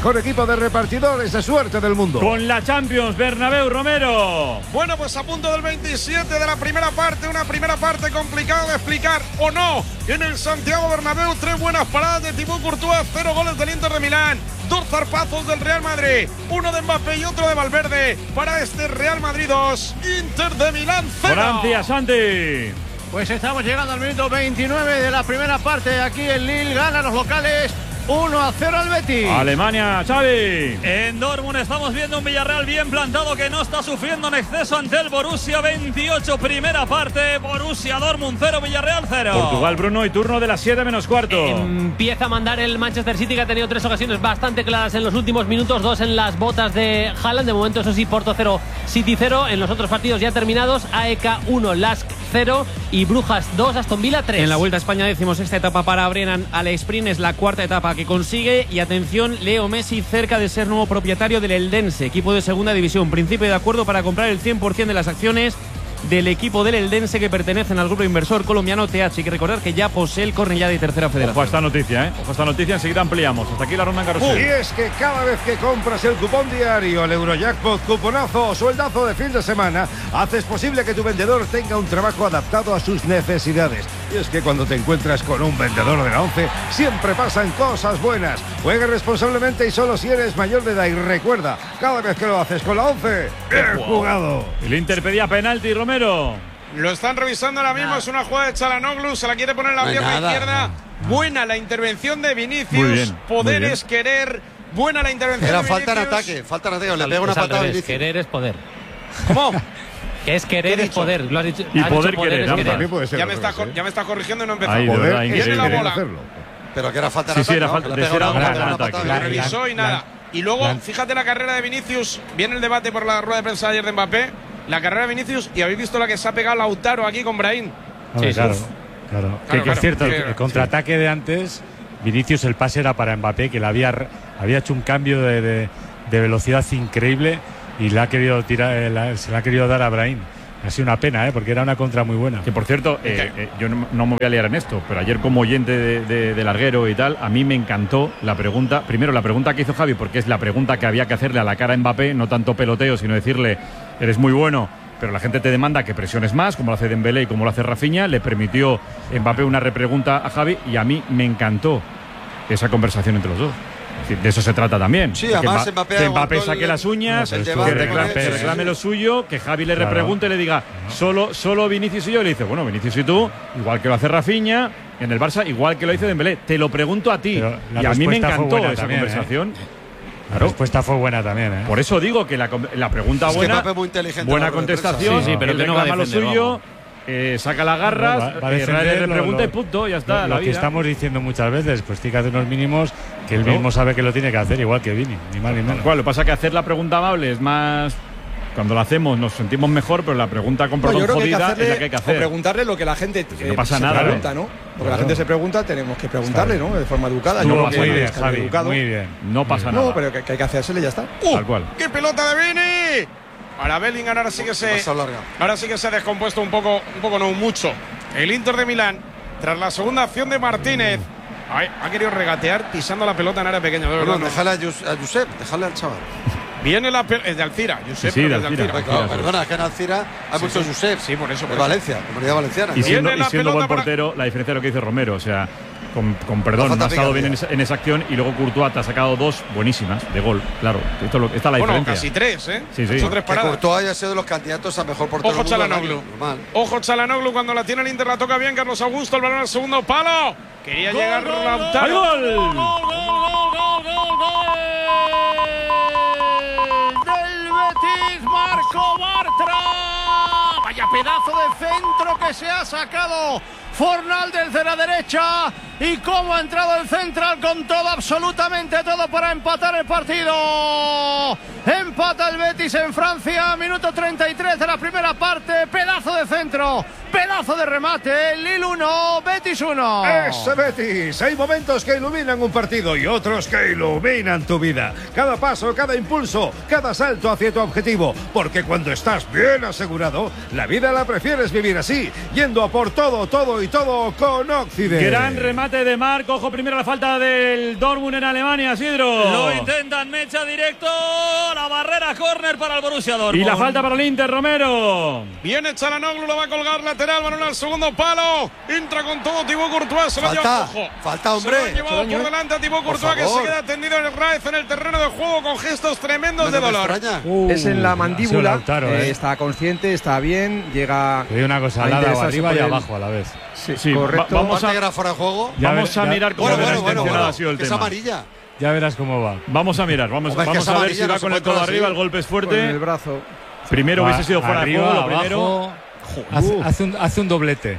de repartidores de suerte del mundo.
Con la Champions, Bernabéu, Romero.
Bueno, pues a punto del 27 de la primera parte, una primera parte complicada de explicar o no. En el Santiago Bernabéu, 3 buenas paradas de Thibaut Courtois, 0 goles del Inter de Milán, 2 zarpazos del Real Madrid, 1 de Mbappé y otro de Valverde para este Real Madrid 2, Inter de Milán 0.
Francia, Santi.
Pues estamos llegando al minuto 29 de la primera parte. Aquí el Lille gana a los locales 1-0 al Betis.
Alemania, Xavi.
En Dortmund estamos viendo un Villarreal bien plantado que no está sufriendo en exceso ante el Borussia. 28, primera parte. Borussia Dortmund 0, Villarreal 0.
Portugal, Bruno, y turno de las 7:15.
Empieza a mandar el Manchester City, que ha tenido 3 ocasiones bastante claras en los últimos minutos. 2 en las botas de Haaland. De momento, eso sí, Porto 0, City 0. En los otros partidos ya terminados, AEK 1, Lask 0 y Brujas 2, Aston Villa 3.
En la Vuelta a España, decimos, esta etapa para Brennan Sprint es la 4ª etapa que consigue. Y atención, Leo Messi cerca de ser nuevo propietario del Eldense, equipo de segunda división. Principio de acuerdo para comprar el 100% de las acciones del equipo del Eldense, que pertenecen al grupo inversor colombiano TH. Hay que recordar que ya posee el Cornellá de tercera federación.
Ojo a esta noticia, ¿eh? Ojo a esta noticia, enseguida ampliamos. Hasta aquí la ronda en carrusel.
Y es que cada vez que compras el cupón diario, el Eurojackpot, cuponazo o sueldazo de fin de semana, haces posible que tu vendedor tenga un trabajo adaptado a sus necesidades. Y es que cuando te encuentras con un vendedor de la 11, siempre pasan cosas buenas. Juega responsablemente y solo si eres mayor de edad. Y recuerda, cada vez que lo haces con la 11, ¡bien jugado!
El Inter pedía penalti, Romero.
Lo están revisando ahora mismo, es una jugada de Çalhanoğlu, se la quiere poner en la pierna izquierda. Buena la intervención de Vinicius.
Muy bien,
Poder
muy bien.
es querer. Buena la intervención
Era
de
falta en
Vinicius.
ataque, falta en ataque. Le pega
Es
una
al
patada a
revés,
Vinicius.
querer es poder.
¿Cómo?
Que es querer
¿Qué he
es
dicho?
poder. Lo has dicho.
Y
has
poder
dicho
querer,
es
ambas.
También puede ser
Ya
al
me, está,
revés, ¿eh?
ya me está corrigiendo y no he empezado.
Ahí, de verdad,
Viene
increíble.
la bola.
hacerlo.
Pero que era falta en
Sí, sí,
ataque.
era
¿no?
falta.
Que le pega
Era
una
falta en
patada
ataque.
a
Le
Vinicius.
revisó y nada. Y luego, fíjate la carrera de Vinicius. Viene el debate por la rueda de prensa de ayer de Mbappé. La carrera de Vinicius. Y habéis visto la que se ha pegado Lautaro aquí con Brahim.
Hombre, claro. Que es cierto,
Sí.
el contraataque de antes, Vinicius, el pase era para Mbappé, que le había hecho un cambio de velocidad increíble y le ha querido tirar, se le ha querido dar a Brahim. Ha sido una pena, porque era una contra muy buena.
Que por cierto, yo no me voy a liar en esto, pero ayer como oyente de larguero y tal, a mí me encantó la pregunta. Primero, la pregunta que hizo Javi, porque es la pregunta que había que hacerle a la cara a Mbappé, no tanto peloteo, sino decirle, eres muy bueno, pero la gente te demanda que presiones más, como lo hace Dembélé y como lo hace Rafinha. Le permitió Mbappé una repregunta a Javi y a mí me encantó esa conversación entre los dos. Es decir, de eso se trata también.
Sí,
Que
además
Mba-
Mbappé
que
aguantó
Mbappé saque las uñas,
el
que
debate
reclame,
con él,
que reclame
sí.
lo suyo, que Javi le
Claro.
repregunte y le diga solo Vinicius y yo. Y le dice, bueno, Vinicius y tú, igual que lo hace Rafinha en el Barça, igual que lo hizo Dembélé. Te lo pregunto a ti.
Pero la
Y a mí me
respuesta fue
encantó
buena
esa
también,
conversación.
La respuesta fue buena también, ¿eh?
Por eso digo que la pregunta
Es que
buena,
Mbappé es muy inteligente
buena
en la rueda de prensa.
contestación,
Sí, sí, pero
él
que no va a
reclama lo
defender,
suyo,
vamos.
saca las garras,
Va a defender
le repregunta y punto, ya está.
Lo
la
que
vida.
estamos diciendo muchas veces, pues tiene que hacer unos mínimos que él
Claro.
mismo sabe que lo tiene que hacer, igual que Vini, ni más ni menos.
Lo que pasa es que hacer la pregunta amable es más. Cuando lo hacemos nos sentimos mejor, pero la pregunta con
No,
perdón
yo creo que hay que
jodida
hacerle,
es la que hay que
o
hacer.
preguntarle lo que la gente
no pasa
se
nada,
pregunta, ¿no? Lo que la gente se pregunta, tenemos que preguntarle, ¿no? De forma educada.
No
Yo
pasa
creo que
nada,
está
Javi,
educado.
muy bien.
No pasa
No,
nada.
pero que hay que hacérsele y ya está.
Tal cual.
¡Qué pelota de Vini! Para Bellingham ahora sí que se ha descompuesto un poco no mucho. El Inter de Milán, tras la segunda acción de Martínez, ha querido regatear pisando la pelota en área pequeña. De verdad,
Bueno, déjale a Josep, déjale al chaval.
Viene la pelota. Es de Alcira, Josep,
Sí,
pero
de
es de
Alcira.
Alcira.
Claro, perdona, que en Alcira hay muchos Josep.
Sí, por eso.
De Valencia, comunidad valenciana.
Y siendo,
Viene la
siendo buen
pelota para-
portero, la diferencia de lo que dice Romero, o sea, con perdón,
falta
no ha estado
picardía.
bien en esa acción y luego Courtois te ha sacado dos buenísimas de gol, claro. Esta es la
Bueno,
diferencia.
casi tres, ¿eh?
Sí, sí.
Ha hecho tres
Que
paradas.
Courtois haya sido de los candidatos a mejor portero
Ojo
del mundo del
Çalhanoğlu.
año. Normal.
Ojo Çalhanoğlu cuando la tiene el Inter, la toca bien Carlos Augusto, el balón al segundo palo. Quería llegar Lautaro.
¡Hay gol!
Del Betis, Marco Bartra. Vaya pedazo de centro que se ha sacado Fornal desde la derecha. Y cómo ha entrado el central con todo, absolutamente todo para empatar el partido. Empata el Betis en Francia, minuto 33 de la primera parte. Pedazo de centro, pedazo de remate. Lille 1, Betis 1.
Ese Betis. Hay momentos que iluminan un partido y otros que iluminan tu vida. Cada paso, cada impulso, cada salto hacia tu objetivo. Porque cuando estás bien asegurado, la vida la prefieres vivir así, yendo a por todo, todo y todo con Occident.
Gran remate de Marco. Ojo primero la falta del Dortmund en Alemania, Sidro.
Lo intentan, mecha directo. La barrera córner para el Borussia
Y
Dortmund.
la falta para el Inter, Romero.
Viene Çalhanoğlu, lo va a colgar lateral, balón al segundo palo. Entra con todo Thibaut Courtois. Se lo ha llevado, ojo.
Falta, hombre.
Se lo ha llevado por delante a Thibaut Courtois, que se queda tendido en el Raez en el terreno de juego con gestos tremendos de dolor.
Es en la
ha sido
mandíbula.
Lautaro,
Está consciente, está bien, llega.
Te digo una cosa,
a
al lado,
interesarse
arriba
por
y
él.
abajo a la vez.
Sí, correcto.
Vamos a,
era fuera de juego.
vamos a mirar cómo
Bueno,
de
bueno,
intencionado
bueno,
ha sido el
que es
tema.
amarilla.
Ya verás cómo va.
Vamos a mirar, vamos
Hombre, es que
a
esa
ver
amarilla
si va
no
con
se
el
puede
codo
así.
arriba, el golpe es
Con el
fuerte.
brazo.
Primero hubiese sido fuera de
Arriba,
juego, lo
abajo,
primero.
hace un doblete.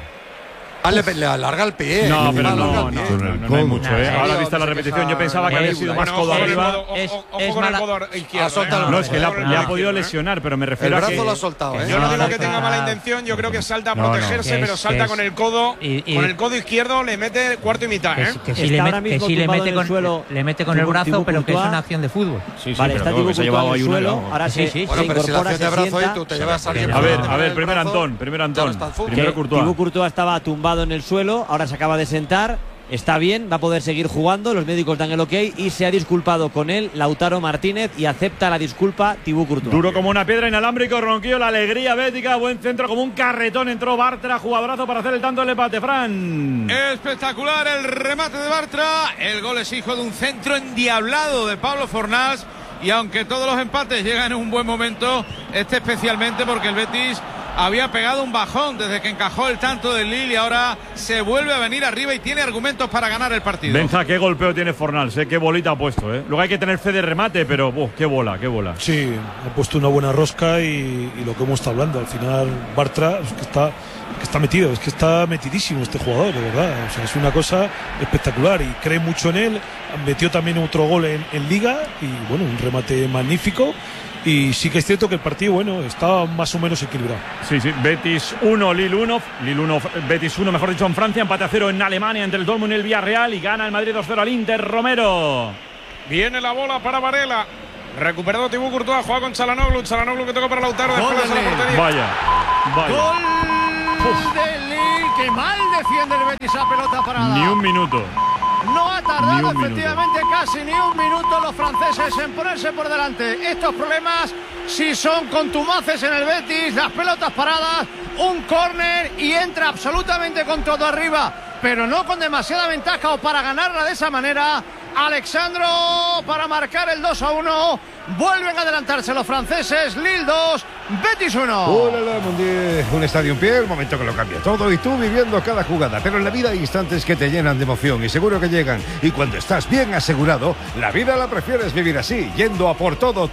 Le alarga el pie.
No, pero
Alarga
no,
el
no,
pie.
no hay mucho, ¿eh?
No,
Ahora
no,
vista la
no sé qué
repetición, yo
esa-
pensaba que había sido más
Bueno,
codo
ojo con el
arriba.
codo, ojo
Es
con el
mala-
codo izquierdo.
Ha soltado
No, es que le ha podido
izquierdo,
lesionar, pero me
El
refiero a
brazo
que.
lo ha soltado, ¿eh?
Yo no
No,
digo
no,
que tenga
no.
mala intención, yo creo que salta a
No, no.
protegerse,
Que
pero
es-
salta
que
con
es-
el codo.
y-
Con el codo izquierdo le mete cuarto y mitad, ¿eh?
Que si
Está
le,
ahora
que
mismo
sí le
tumbado
mete
en el
con,
suelo
le mete con el brazo,
Thibaut
pero que es
Courtois.
una acción de fútbol.
Sí,
Vale, está Thibaut
se ha
Courtois
llevado
en
ahí
el
una.
suelo. Ahora
Sí,
se,
sí.
Bueno,
se
pero si le
incorpora,
haces de
se
brazo ahí,
sienta.
tú te llevas a alguien.
A
por
ver,
delante del
primero
brazo,
Antón, primero Antón.
ya no está el fútbol.
Primero
Que
Courtois.
Thibaut Courtois estaba tumbado en el suelo, ahora se acaba de sentar, está bien, va a poder seguir jugando, los médicos dan el ok y se ha disculpado con él Lautaro Martínez y acepta la disculpa Thibaut Courtois.
Duro como una piedra, inalámbrico, ronquillo, la alegría bética, buen centro como un carretón, entró Bartra, jugadorazo para hacer el tanto del empate, Fran.
Espectacular el remate de Bartra. El gol es hijo de un centro endiablado de Pablo Fornals. Y aunque todos los empates llegan en un buen momento, este especialmente porque el Betis había pegado un bajón desde que encajó el tanto del Lille y ahora se vuelve a venir arriba y tiene argumentos para ganar el partido.
Benja, qué golpeo tiene Fornals, qué bolita ha puesto. Luego hay que tener fe de remate, pero qué bola.
Sí, ha puesto una buena rosca y lo que hemos estado hablando. Al final, Bartra es que está metido, es que está metidísimo este jugador, de verdad. O sea, es una cosa espectacular y cree mucho en él. Metió también otro gol en Liga y bueno, un remate magnífico. Y sí que es cierto que el partido, está más o menos equilibrado.
Sí, Betis 1, Lille 1. Betis 1, mejor dicho, en Francia. Empate a 0 en Alemania entre el Dortmund y el Villarreal. Y gana el Madrid 2-0 al Inter. Romero.
Viene la bola para Varela. Recuperado Thibaut Courtois, juega con Çalhanoğlu. Çalhanoğlu que toca para Lautaro. Después de la portería.
Vaya.
Gol de Lille. Que mal defiende el Betis a pelota parada.
Ni un minuto.
No ha tardado efectivamente casi ni un minuto los franceses en ponerse por delante. Estos problemas sí son contumaces en el Betis. Las pelotas paradas, un córner y entra absolutamente con todo arriba, pero no con demasiada ventaja o para ganarla de esa manera. Alexandro para marcar el 2-1. Vuelven a adelantarse los franceses. Lille 2, Betis 1.
Hola, un estadio en pie, el momento que lo cambia todo y tú viviendo cada jugada. Pero en la vida hay instantes que te llenan de emoción y seguro que llegan. Y cuando estás bien asegurado, la vida la prefieres vivir así, yendo a por todo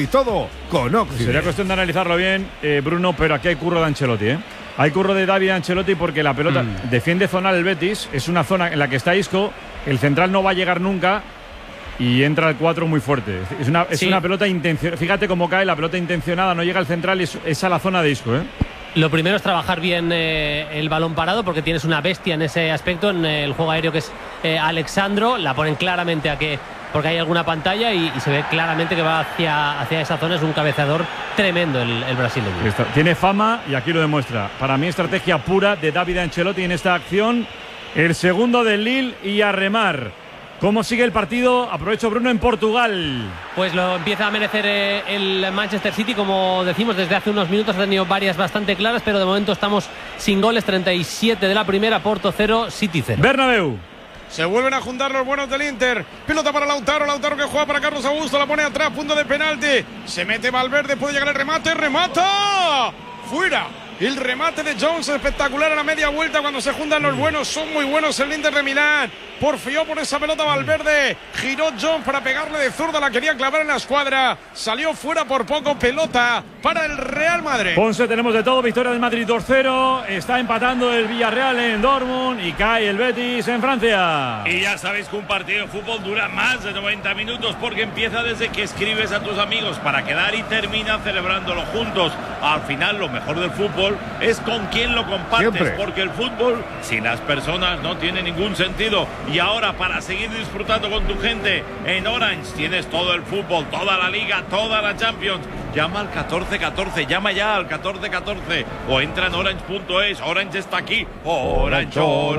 con Oxy.
Sería cuestión de analizarlo bien, Bruno, pero aquí hay curro de Ancelotti, Hay curro de David Ancelotti porque la pelota defiende zonal el Betis. Es una zona en la que está Isco. El central no va a llegar nunca y entra el 4 muy fuerte. Es una pelota intencionada. Fíjate cómo cae la pelota intencionada, no llega al central y es a la zona de Isco.
Lo primero es trabajar bien el balón parado porque tienes una bestia en ese aspecto, en el juego aéreo que es Alexandro. La ponen claramente porque hay alguna pantalla y se ve claramente que va hacia esa zona. Es un cabeceador tremendo el brasileño.
Tiene fama y aquí lo demuestra. Para mí, estrategia pura de David Ancelotti en esta acción. El segundo del Lille y a remar. ¿Cómo sigue el partido? Aprovecho, Bruno, en Portugal.
Pues lo empieza a merecer el Manchester City, como decimos, desde hace unos minutos ha tenido varias bastante claras, pero de momento estamos sin goles. 37 de la primera, Porto 0, City 0.
Bernabéu.
Se vuelven a juntar los buenos del Inter. Pelota para Lautaro que juega para Carlos Augusto, la pone atrás, punto de penalti. Se mete Valverde, puede llegar el remate, ¡remata! ¡Fuera! El remate de Jones espectacular a la media vuelta cuando se juntan los buenos. Son muy buenos el Inter de Milán. Porfió por esa pelota Valverde. Giró Jones para pegarle de zurda. La quería clavar en la escuadra. Salió fuera por poco. Pelota para el Real Madrid.
Ponce, tenemos de todo. Victoria del Madrid 2-0. Está empatando el Villarreal en Dortmund. Y cae el Betis en Francia.
Y ya sabéis que un partido de fútbol dura más de 90 minutos porque empieza desde que escribes a tus amigos para quedar y termina celebrándolo juntos. Al final, lo mejor del fútbol es con quién lo compartes. Siempre. Porque el fútbol sin las personas no tiene ningún sentido. Y ahora, para seguir disfrutando con tu gente, en Orange tienes todo el fútbol, toda la Liga, toda la Champions. Llama al 1414, llama ya al 1414 o entra en orange.es. Orange está aquí. Orange.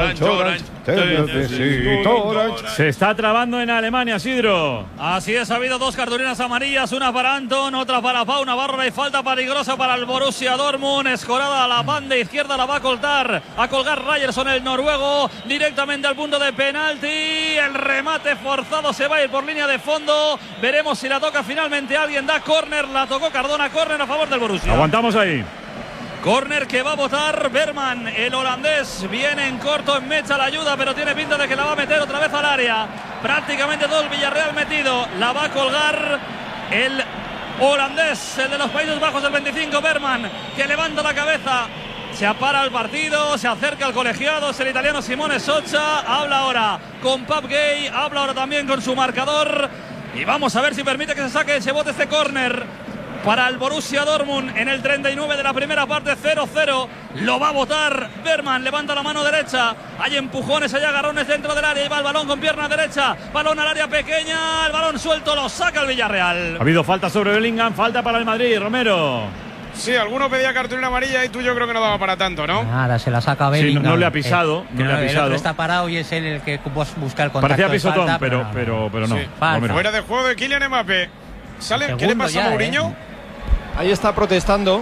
Te necesito, Orange. Se está trabando en Alemania, Sidro.
Así es, ha habido dos cartulinas amarillas, una para Anton, otra para Pau Navarro. Y falta peligrosa para el Borussia Dortmund. Escorada a la banda izquierda, la va a colgar Ryerson, el noruego, directamente al punto de penalti. El remate forzado se va a ir por línea de fondo. Veremos si la toca finalmente alguien. Da córner, la tocó Cardona, córner a favor del Borussia.
Aguantamos ahí.
Córner que va a botar Berman, el holandés. Viene en corto, en mecha la ayuda, pero tiene pinta de que la va a meter otra vez al área. Prácticamente todo el Villarreal metido. La va a colgar el holandés, el de los Países Bajos, el 25, Berman, que levanta la cabeza. Se apara el partido, se acerca al colegiado, es el italiano Simone Soccia. Habla ahora con Pap Gay, habla ahora también con su marcador. Y vamos a ver si permite que se bote este córner para el Borussia Dortmund en el 39 de la primera parte. 0-0, lo va a botar Berman, levanta la mano derecha, hay empujones, hay agarrones dentro del área y va el balón con pierna derecha, balón al área pequeña, el balón suelto, lo saca el Villarreal.
Ha habido falta sobre Bellingham, falta para el Madrid, Romero.
Sí, alguno pedía cartulina amarilla y tú yo creo que no daba para tanto, ¿no?
Nada, se la saca Bellingham.
Sí, no le ha pisado.
El otro está parado y es él el que busca el contacto.
Parecía pisotón,
falta,
pero no.
Sí. Fuera de juego de Kylian Mbappé. ¿Qué le pasa a Mourinho?
Ahí está protestando.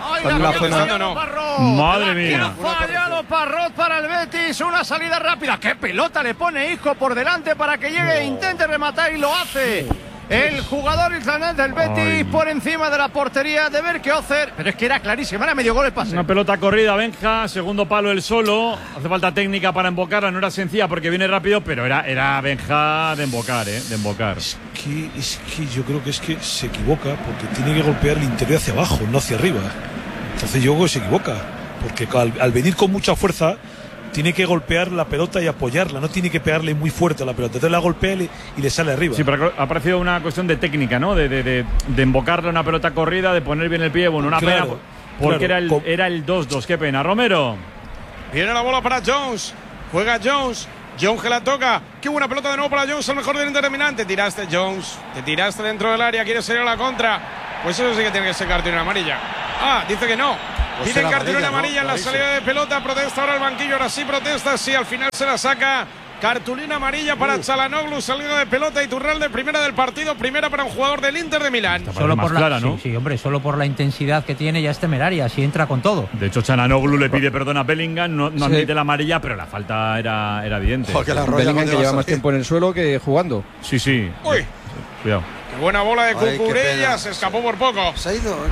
Madre mía.
Ha fallado Parrot para el Betis. Una salida rápida. ¡Qué pelota le pone Isco por delante para que llegue e intente rematar! Y lo hace. El jugador islandés del Betis por encima de la portería de Berkeozer. Pero es que era clarísima, era medio gol el pase.
Una pelota corrida, Benja, segundo palo él solo. Hace falta técnica para embocarla, no era sencilla porque viene rápido, pero era Benja de embocar, de embocar.
Es que yo creo que se equivoca porque tiene que golpear el interior hacia abajo, no hacia arriba. Entonces yo creo que se equivoca, porque al venir con mucha fuerza tiene que golpear la pelota y apoyarla, no tiene que pegarle muy fuerte a la pelota. Entonces la golpea y le sale arriba.
Sí, pero ha parecido una cuestión de técnica, ¿no? De embocarle una pelota corrida, de poner bien el pie. Bueno, una pena porque era el 2-2. Qué pena. Romero.
Viene la bola para Jones. Juega Jones. Jones que la toca. Qué buena pelota de nuevo para Jones, el mejor del interminante. Tiraste, Jones. Te tiraste dentro del área. Quieres salir a la contra. Pues eso sí que tiene que ser cartulina amarilla. Dice que no.
Pues
Piden cartulina amarilla en la salida de pelota. Protesta ahora el banquillo. Ahora sí protesta. Sí, al final se la saca. Cartulina amarilla para Çalhanoğlu. Salida de pelota. Iturralde, primera del partido. Primera para un jugador del Inter de Milán.
Solo por
clara, ¿no?
Sí, hombre, solo por la intensidad que tiene ya es temeraria. Así entra con todo.
De hecho, Çalhanoğlu le pide perdón a Bellingham. No admite la amarilla, pero la falta era evidente.
Porque la Bellingham que lleva más tiempo en el suelo que jugando.
Sí.
Uy.
Cuidado.
Qué buena bola de Cucurella. Se escapó por poco.
Se ha ido.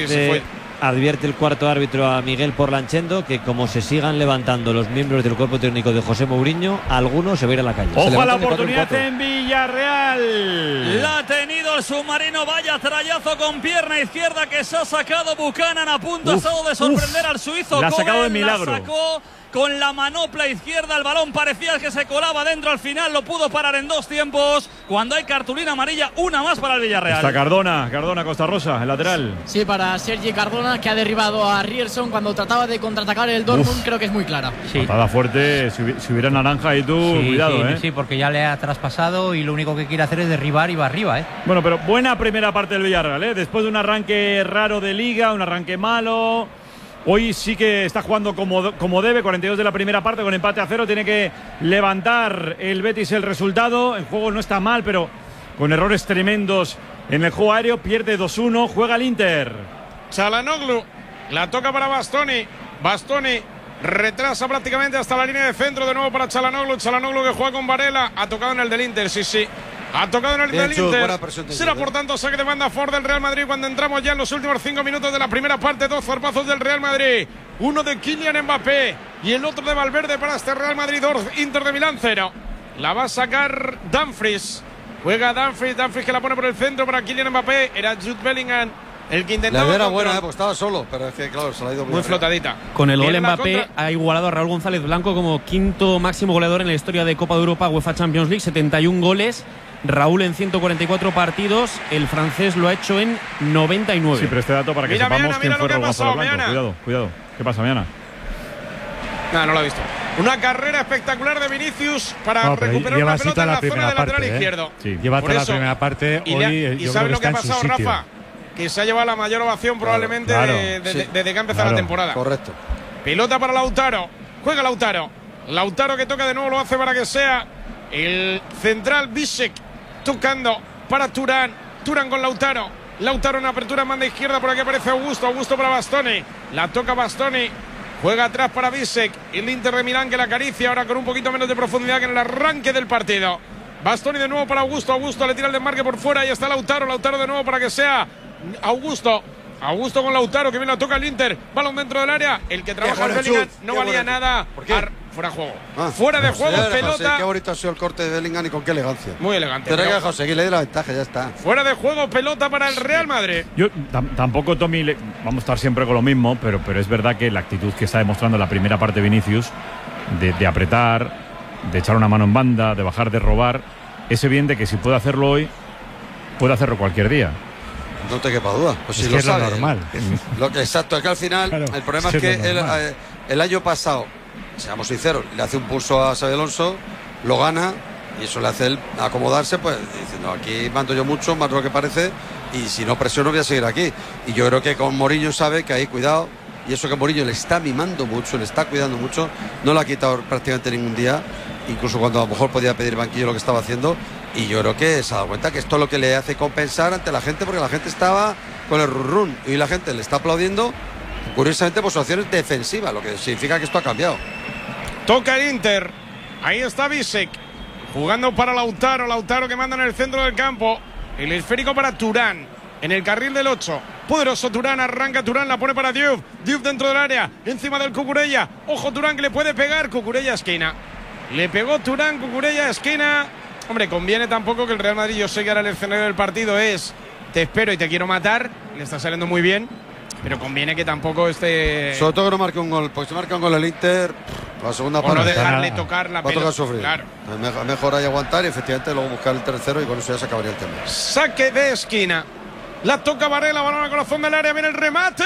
Advierte el cuarto árbitro a Miguel Porlanchendo que como se sigan levantando los miembros del cuerpo técnico de José Mourinho, alguno se va a ir a la calle.
Ojo a la oportunidad en Villarreal.
La ha tenido el submarino, vaya trayazo con pierna izquierda que se ha sacado Buchanan, a punto ha estado de sorprender al suizo.
La ha sacado de milagro.
La sacó con la manopla izquierda, el balón parecía que se colaba dentro, al final lo pudo parar en 2 tiempos. Cuando hay cartulina amarilla, una más para el Villarreal.
Está Cardona Costa Rosa, el lateral.
Sí, para Sergi Cardona, que ha derribado a Ryerson cuando trataba de contraatacar el Dortmund. Creo que es muy clara.
Sí. Patada fuerte, si hubiera naranja y tú, cuidado,
Sí, porque ya le ha traspasado y lo único que quiere hacer es derribar y va arriba,
Bueno, pero buena primera parte del Villarreal, Después de un arranque raro de liga, un arranque malo. Hoy sí que está jugando como debe, 42 de la primera parte con empate a 0. Tiene que levantar el Betis el resultado. El juego no está mal, pero con errores tremendos en el juego aéreo. Pierde 2-1, juega el Inter.
Çalhanoğlu, la toca para Bastoni. Bastoni retrasa prácticamente hasta la línea de centro. De nuevo para Çalhanoğlu. Çalhanoğlu que juega con Varela. Ha tocado en el del Inter, sí. Ha tocado en el del Inter. Será por tanto saque de banda Ford del Real Madrid cuando entramos ya en los últimos 5 minutos de la primera parte. 2 zarpazos del Real Madrid. Uno de Kylian Mbappé y el otro de Valverde para este Real Madrid 2, Inter de Milán 0. La va a sacar Dumfries. Juega Dumfries que la pone por el centro para Kylian Mbappé. Era Jude Bellingham el que intentaba.
La era buena, porque estaba solo, pero es que claro, se la ha ido
muy flotadita.
Con el gol Mbappé ha igualado a Raúl González Blanco como quinto máximo goleador en la historia de Copa de Europa, UEFA Champions League, 71 goles. Raúl en 144 partidos, el francés lo ha hecho en 99.
Sí, pero este dato para que sepamos quién fue Raúl González Blanco. Cuidado. ¿Qué pasa, Miana?
No lo ha visto. Una carrera espectacular de Vinicius para recuperar una pelota en la zona del lateral izquierdo.
Sí, llévate la primera parte.
¿Y sabes lo que ha pasado, Rafa? Que se ha llevado la mayor ovación probablemente desde que ha empezado la temporada.
Correcto.
Pelota para Lautaro. Juega Lautaro. Lautaro que toca de nuevo, lo hace para que sea el central Bisek. Tocando para Turán. Turán con Lautaro. Lautaro en apertura en banda izquierda. Por aquí aparece Augusto. Augusto para Bastoni. La toca Bastoni. Juega atrás para Bisek. El Inter de Milán que la acaricia ahora con un poquito menos de profundidad que en el arranque del partido. Bastoni de nuevo para Augusto. Augusto le tira el desmarque por fuera. Y está Lautaro. Lautaro de nuevo para que sea Augusto. Augusto con Lautaro que viene a tocar el Inter. Balón dentro del área. El que trabaja en Bellingham no valía nada.
¿Por qué?
Fuera de juego. Fuera de juego, pelota.
Qué bonito ha sido el corte de Bellingham y con qué elegancia.
Muy elegante.
Tendrá que dejar seguir, le di la ventaja, ya está.
Fuera de juego, pelota para el Real Madrid.
Yo tampoco, Tommy, vamos a estar siempre con lo mismo, pero es verdad que la actitud que está demostrando la primera parte de Vinicius, de apretar, de echar una mano en banda, de bajar, de robar, es evidente que si puede hacerlo hoy, puede hacerlo cualquier día.
No te quepa duda. Pues si
es
lo
que
sabe.
Es lo normal.
Exacto, es que al final el problema es que el año pasado, seamos sinceros, le hace un pulso a Xabi Alonso, lo gana y eso le hace él acomodarse, pues diciendo aquí mando yo mucho, más de lo que parece, y si no presiono voy a seguir aquí. Y yo creo que con Mourinho sabe que ahí cuidado, y eso que Mourinho le está mimando mucho, le está cuidando mucho, no le ha quitado prácticamente ningún día, incluso cuando a lo mejor podía pedir banquillo lo que estaba haciendo. Y yo creo que se ha dado cuenta que esto es lo que le hace compensar ante la gente, porque la gente estaba con el run y la gente le está aplaudiendo, curiosamente por sus acciones defensivas, lo que significa que esto ha cambiado.
Toca el Inter. Ahí está Bisek jugando para Lautaro. Lautaro que manda en el centro del campo. El esférico para Turán. En el carril del 8. Poderoso Turán. Arranca Turán. La pone para Diouf. Diouf dentro del área. Encima del Cucurella. Ojo Turán que le puede pegar. Cucurella esquina. Le pegó Turán. Cucurella esquina. Hombre, conviene tampoco que el Real Madrid, yo sé que ahora el escenario del partido es te espero y te quiero matar. Le está saliendo muy bien. Pero conviene que tampoco esté.
Sobre todo que no marque un gol. Porque si marca un gol el Inter, la segunda
parte. No dejarle tocar la pelota.
Va a tocar sufrir. Claro. Mejor hay aguantar y efectivamente luego buscar el tercero y con eso ya se acabaría el tema.
Saque de esquina. La toca Varela, balón al corazón del área. Viene el remate.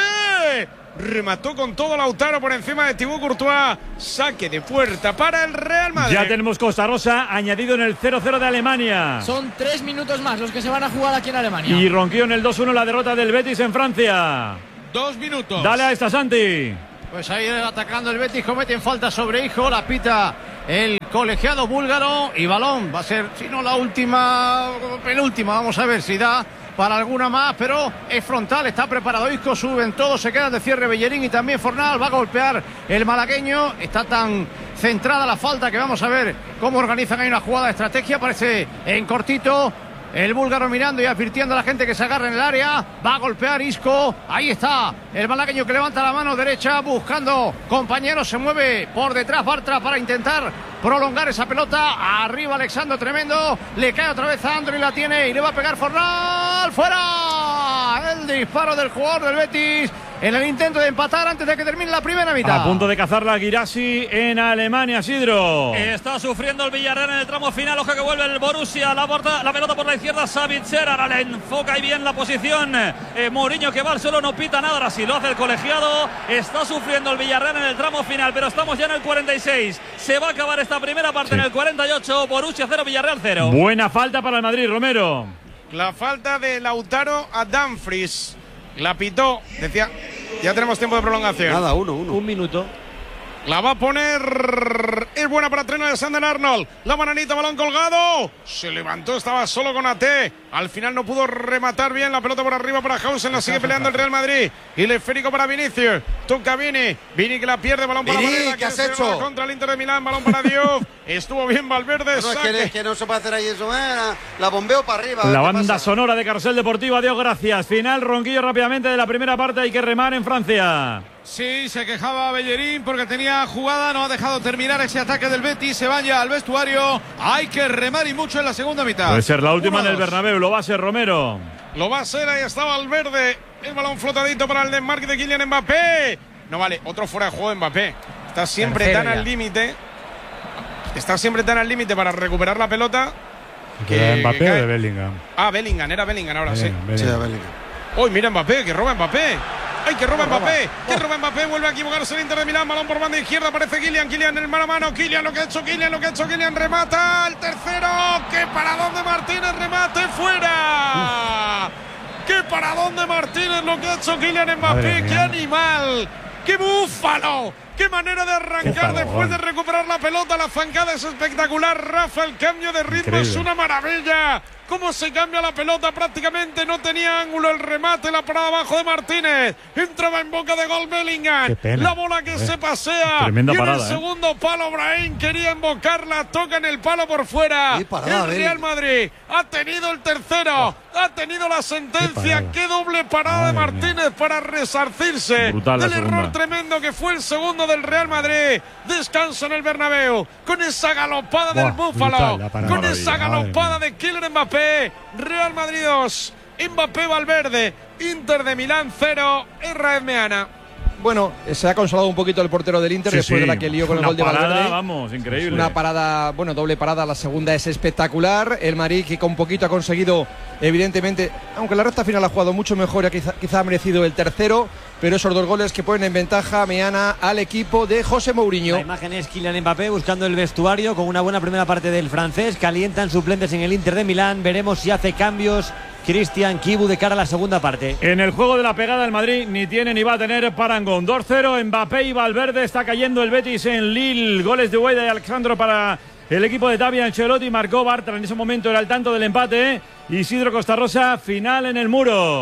Remató con todo Lautaro por encima de Thibaut Courtois. Saque de puerta para el Real Madrid.
Ya tenemos Costa Rosa añadido en el 0-0 de Alemania.
Son 3 minutos más los que se van a jugar aquí en Alemania.
Y ronquió en el 2-1 la derrota del Betis en Francia.
2 minutos.
Dale a esta, Santi.
Pues ahí atacando el Betis, cometen falta sobre Hijo, la pita el colegiado búlgaro y balón. Va a ser, si no la última, penúltima, vamos a ver si da para alguna más, pero es frontal, está preparado Isco, suben todos, se quedan de cierre Bellerín y también Fornal, va a golpear el malagueño, está tan centrada la falta que vamos a ver cómo organizan ahí una jugada de estrategia, parece en cortito. El búlgaro mirando y advirtiendo a la gente que se agarre en el área. Va a golpear Isco. Ahí está el malagueño que levanta la mano derecha buscando compañeros. Se mueve por detrás Bartra para intentar prolongar esa pelota. Arriba Alexandro, tremendo. Le cae otra vez a Andro y la tiene. Y le va a pegar Fornal. ¡Fuera! El disparo del jugador del Betis en el intento de empatar antes de que termine la primera mitad.
A punto de cazar la Guirassi en Alemania, Sidro.
Está sufriendo el Villarreal en el tramo final. Ojo que vuelve el Borussia. La pelota por la izquierda, Savitzer. Ahora le enfoca y bien la posición. Mourinho que va al suelo, no pita nada. Ahora sí lo hace el colegiado. Está sufriendo el Villarreal en el tramo final, pero estamos ya en el 46. Se va a acabar esta primera parte en el 48. Borussia 0, Villarreal 0.
Buena falta para el Madrid, Romero.
La falta de Lautaro a Dumfries. La pitó, decía, ya tenemos tiempo de prolongación.
Nada, 1-1.
Un minuto.
La va a poner. Es buena para Trent Alexander-Arnold. La bananita, balón colgado. Se levantó, estaba solo con AT. Al final no pudo rematar bien. La pelota por arriba para Hausen. La sigue peleando el Real Madrid. Y el esférico para Vinicius. Toca Vini. Vini que la pierde. Balón para Varela.
¿Qué has hecho?
Contra el Inter de Milán. Balón para Diouf. Estuvo bien Valverde.
No, es que no se puede hacer ahí eso. La bombeo para arriba.
La banda sonora de Carrusel Deportiva. Dios gracias. Final, ronquillo rápidamente de la primera parte. Hay que remar en Francia.
Sí, se quejaba Bellerín porque tenía jugada, no ha dejado terminar ese ataque del Betis, se van ya al vestuario, hay que remar y mucho en la segunda mitad.
Puede ser la última en el Bernabéu, lo va a ser Romero.
Lo va a ser, ahí está Valverde, el balón flotadito para el desmarque de Kylian Mbappé. No vale, otro fuera de juego de Mbappé, está siempre tan al límite, para recuperar la pelota.
¿De Mbappé o de Bellingham?
Ah, Bellingham, era Bellingham ahora, sí.
Sí, Bellingham.
Uy, mira Mbappé, que roba Mbappé. ¡Ay, que roba Mbappé! ¡Que roba Mbappé! Vuelve a equivocarse el Inter de Milán. Balón por banda izquierda. Aparece Kylian en el mano a mano. Kylian, lo que ha hecho Kylian. Remata el tercero. ¡Qué paradón de Martínez! ¡Remate fuera! ¡Qué paradón de Martínez! Lo que ha hecho Kylian Mbappé. ¡Qué animal! ¡Qué búfalo! ¡Qué manera de arrancar después de recuperar la pelota! La zancada es espectacular. Rafa, el cambio de ritmo es una maravilla. Cómo se cambia la pelota, prácticamente no tenía ángulo el remate, la parada abajo de Martínez, entraba en boca de gol Bellingham, la bola que se pasea,
tremenda
y en
parada,
el segundo palo Brahim quería invocarla, toca en el palo por fuera,
parada,
el Real Madrid ha tenido el tercero, ha tenido la sentencia, qué doble parada de Martínez para resarcirse del error tremendo que fue el segundo del Real Madrid, descanso en el Bernabéu, con esa galopada del Búfalo, con esa galopada de Kylian Mbappé. Real Madrid 2, Mbappé, Valverde, Inter de Milán 0, Raed Meana.
Bueno, se ha consolado un poquito el portero del Inter después de la que lió con el gol de Valverde.
Vamos, increíble.
Una parada, bueno, doble parada, la segunda es espectacular. El Madrid que con poquito ha conseguido, evidentemente, aunque la recta final ha jugado mucho mejor y quizá ha merecido el tercero, pero esos dos goles que ponen en ventaja Meana al equipo de José Mourinho.
La imagen es Kylian Mbappé buscando el vestuario con una buena primera parte del francés. Calientan suplentes en el Inter de Milán. Veremos si hace cambios Cristian Kibu de cara a la segunda parte.
En el juego de la pegada el Madrid ni tiene ni va a tener parangón. 2-0, Mbappé y Valverde. Está cayendo el Betis en Lille. Goles de Ueda y Alexandro para el equipo de Xabi Ancelotti. Marcó Bartra, en ese momento era el tanto del empate. Isidro Costa Rosa, final en el muro.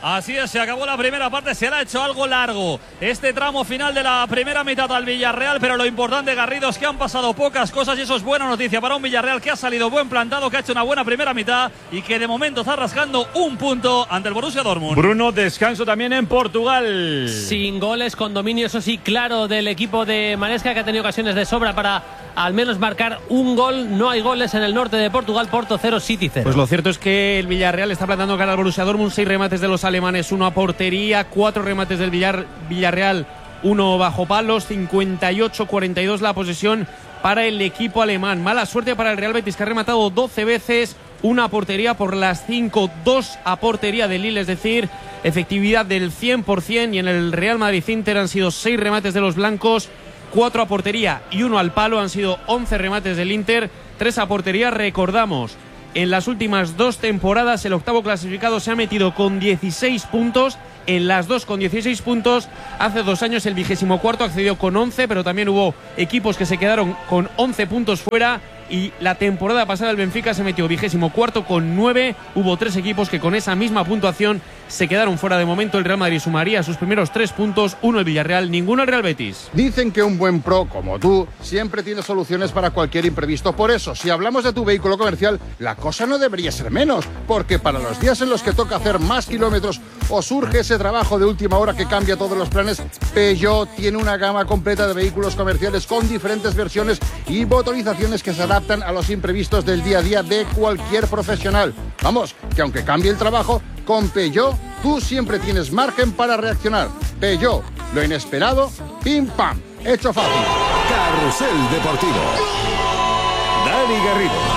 Así es, se acabó la primera parte, se le ha hecho algo largo este tramo final de la primera mitad al Villarreal, pero lo importante, Garrido, es que han pasado pocas cosas y eso es buena noticia para un Villarreal que ha salido buen plantado, que ha hecho una buena primera mitad y que de momento está rascando un punto ante el Borussia Dortmund.
Bruno, descanso también en Portugal.
Sin goles, con dominio, eso sí, claro, del equipo de Maresca, que ha tenido ocasiones de sobra para al menos marcar un gol. No hay goles en el norte de Portugal. Porto 0, City 0.
Pues lo cierto es que el Villarreal está plantando cara al Borussia Dortmund. 6 remates de los alemanes, 1 a portería, 4 remates del Villarreal, 1 bajo palos. 58-42 la posesión para el equipo alemán. Mala suerte para el Real Betis, que ha rematado 12 veces, 1 a portería por las 5, 2 a portería de Lille, es decir, efectividad del 100%. Y en el Real Madrid-Inter han sido 6 remates de los blancos, 4 a portería y 1 al palo. Han sido 11 remates del Inter, 3 a portería. Recordamos, en las últimas 2 temporadas el octavo clasificado se ha metido con 16 puntos, en las 2 con 16 puntos. Hace 2 años el 24º accedió con 11, pero también hubo equipos que se quedaron con 11 puntos fuera. Y la temporada pasada el Benfica se metió 24º con 9. Hubo 3 equipos que con esa misma puntuación se quedaron fuera. De momento el Real Madrid sumaría sus primeros 3 puntos, 1 el Villarreal, ninguno el Real Betis.
Dicen que un buen pro como tú siempre tiene soluciones para cualquier imprevisto. Por eso, si hablamos de tu vehículo comercial, la cosa no debería ser menos, porque para los días en los que toca hacer más kilómetros o surge ese trabajo de última hora que cambia todos los planes, Peugeot tiene una gama completa de vehículos comerciales con diferentes versiones y motorizaciones que se adaptan a los imprevistos del día a día de cualquier profesional. Vamos, que aunque cambie el trabajo, con Peugeot tú siempre tienes margen para reaccionar. Peugeot, lo inesperado, pim pam, hecho fácil.
Carrusel Deportivo. Dani Garrido.